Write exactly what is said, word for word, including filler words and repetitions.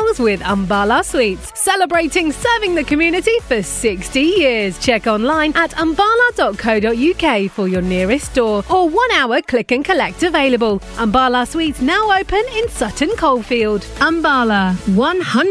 meals with Umbala Sweets, celebrating serving the community for sixty years. Check online at umbala dot co dot uk for your nearest store or one hour click and collect available. Umbala Sweets now open in Sutton Coldfield. Umbala, one hundred